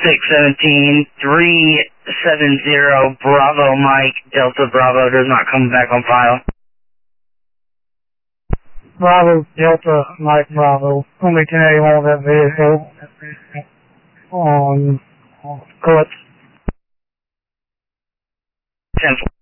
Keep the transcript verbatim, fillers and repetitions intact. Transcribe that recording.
six seventeen, three seven zero, Bravo Mike, Delta Bravo does not come back on file. Bravo, Delta, Mike, Bravo. Only ten eighty-one of that vehicle on, on Clutch. ten four.